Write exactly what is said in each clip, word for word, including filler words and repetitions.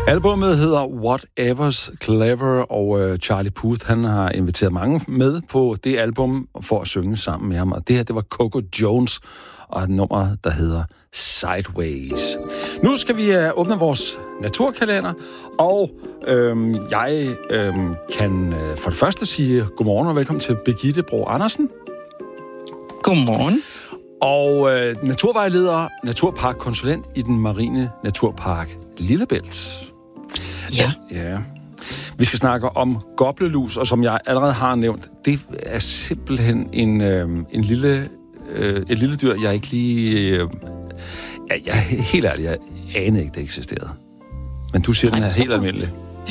Albummet hedder Whatever's Clever, og øh, Charlie Puth, han har inviteret mange med på det album for at synge sammen med ham. Og det her, det var Coco Jones og et nummer, der hedder Sideways. Nu skal vi øh, åbne vores naturkalender, og øh, jeg øh, kan øh, for det første sige godmorgen og velkommen til Birgitte Bro Andersen. Godmorgen. Og øh, naturvejleder, naturparkkonsulent i den marine naturpark Lillebælt. Ja. Ja. Vi skal snakke om goblelus, og som jeg allerede har nævnt, det er simpelthen en, øh, en lille, øh, et lille dyr, jeg ikke lige... Øh, jeg, jeg er helt ærlig, jeg anede ikke, det eksisterede. Men du siger, Nej, den er helt almindelig.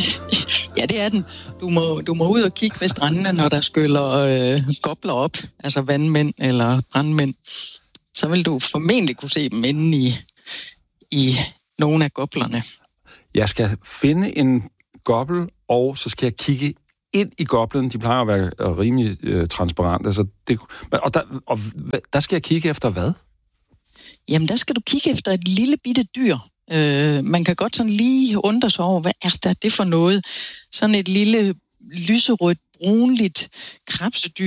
Ja, det er den. Du må, du må ud og kigge ved strandene, når der skyller øh, gobler op, altså vandmænd eller brandmænd. Så vil du formentlig kunne se dem inde i, i nogle af goblerne. Jeg skal finde en gobbel, og så skal jeg kigge ind i goblen. De plejer at være rimelig øh, transparente. Altså, det, og, der, og der skal jeg kigge efter hvad? Jamen, der skal du kigge efter et lille bitte dyr. Øh, man kan godt sådan lige undre sig over, hvad er der det for noget? Sådan et lille lyserødt, brunligt krebsedyr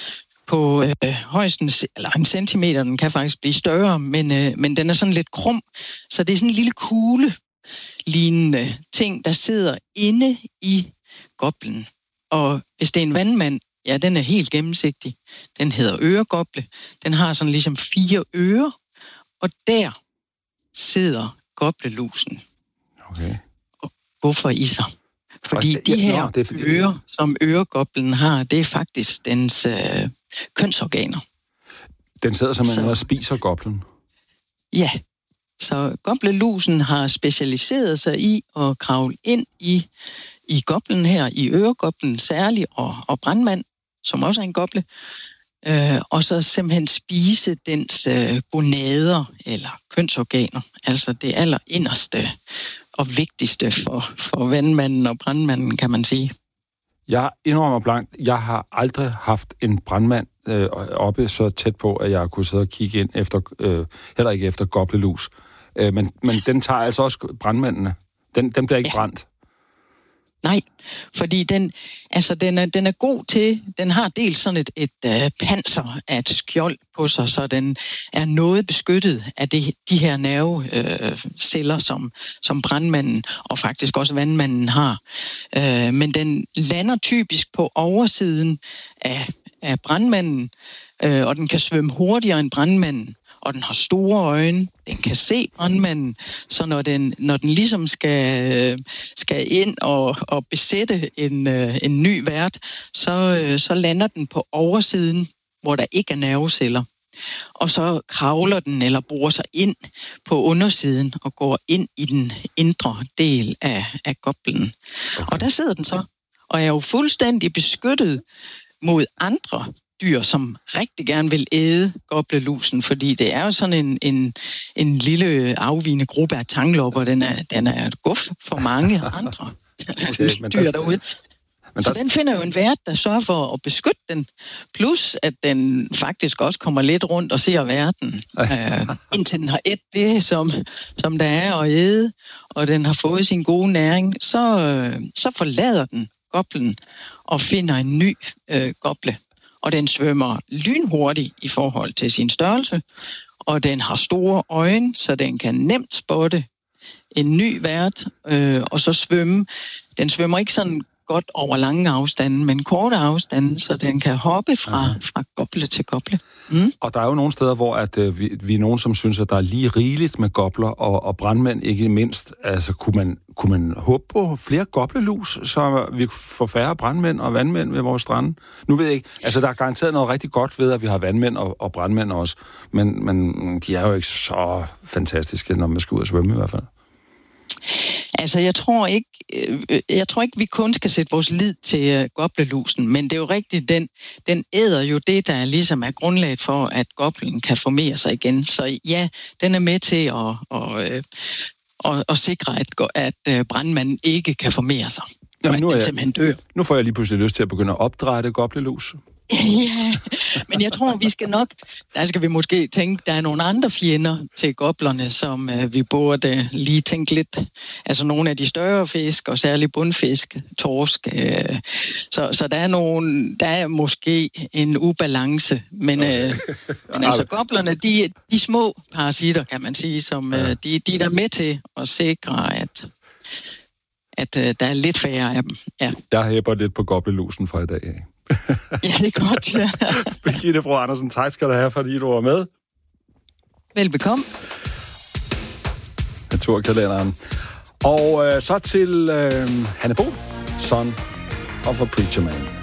på øh, højst en, eller en centimeter. Den kan faktisk blive større, men, øh, men den er sådan lidt krum. Så det er sådan en lille kugle lignende ting, der sidder inde i goblen. Og hvis det er en vandmand, ja, den er helt gennemsigtig. Den hedder øregoble. Den har sådan ligesom fire ører, og der sidder goblelusen. Okay. Og hvorfor i sig? Fordi det, de her ja, nå, det er fordi... ører, som øregoblen har, det er faktisk dens øh, kønsorganer. Den sidder simpelthen og spiser goblen? Ja. Så goblelusen har specialiseret sig i at kravle ind i, i goblen her, i øregoblen særligt, og, og brandmand, som også er en goble, øh, og så simpelthen spise dens øh, gonader eller kønsorganer, altså det allerinderste og vigtigste for, for vandmanden og brandmanden, kan man sige. Jeg indrømmer blankt, jeg har aldrig haft en brandmand øh, oppe så tæt på, at jeg kunne sidde og kigge ind efter, øh, heller ikke efter goblelus. Øh, men, men den tager altså også brandmændene. Den, den bliver ikke ja. brændt. Nej, fordi den, altså den, er, den er god til, den har dels sådan et, et uh, panser af et skjold på sig, så den er noget beskyttet af det, de her nerveceller, øh, som, som brandmanden og faktisk også vandmanden har. Øh, men den lander typisk på oversiden af, af brandmanden, øh, og den kan svømme hurtigere end brandmanden. Og den har store øjne, den kan se brandmanden, så når den, når den ligesom skal, skal ind og, og besætte en, en ny vært, så, så lander den på oversiden, hvor der ikke er nerveceller. Og så kravler den eller borer sig ind på undersiden og går ind i den indre del af, af goblen. Okay. Og der sidder den så, og er jo fuldstændig beskyttet mod andre dyr, som rigtig gerne vil æde goblelusen, fordi det er jo sådan en, en, en lille afvigende gruppe af tanglopper. Den er, den er et guf for mange andre okay, dyr der, derude. Men så der... den finder jo en vært, der sørger for at beskytte den, plus at den faktisk også kommer lidt rundt og ser verden, øh, indtil den har et det, som, som der er at æde, og den har fået sin gode næring, så, øh, så forlader den goblen og finder en ny øh, goble. Og den svømmer lynhurtigt i forhold til sin størrelse, og den har store øjne, så den kan nemt spotte en ny vært, øh, og så svømme. Den svømmer ikke sådan godt over lange afstande, men korte afstande, så den kan hoppe fra, fra goble til goble. Mm. Og der er jo nogle steder, hvor at, øh, vi, vi er nogen, som synes, at der er lige rigeligt med gobler, og, og brandmænd ikke mindst. Altså, kunne man, kunne man håbe på flere goblelus, så vi får færre brandmænd og vandmænd ved vores strande? Nu ved jeg ikke, altså der er garanteret noget rigtig godt ved, at vi har vandmænd og, og brandmænd også, men, men de er jo ikke så fantastiske, når man skal ud og svømme i hvert fald. Altså, jeg tror ikke, jeg tror ikke, vi kun skal sætte vores lid til goblelusen, men det er jo rigtigt, den, den æder jo det, der ligesom er grundlaget for, at goblen kan formere sig igen. Så ja, den er med til at, at, at, at sikre, at, at brandmanden ikke kan formere sig. Jamen, nu, er jeg, simpelthen dør. Nu får jeg lige pludselig lyst til at begynde at opdrætte goblelus. Ja, men jeg tror, vi skal nok, der skal vi måske tænke, der er nogle andre fjender til goblerne, som øh, vi burde lige tænke lidt, altså nogle af de større fisk, og særligt bundfisk, torsk, øh, så, så der er nogle, der er måske en ubalance, men, øh, men altså goblerne, de, de små parasitter, kan man sige, som øh, de, de er der med til at sikre, at at øh, der er lidt færre af dem, ja. Jeg hæber lidt på goblelusen fra i dag af. Ja, det er godt. Ja. Birgitte Fru Andersen, tak skal du have, fordi du var med. Velbekomme. Naturkalenderen. Og øh, så til øh, Hanne Bo, Son of a Preacher Man.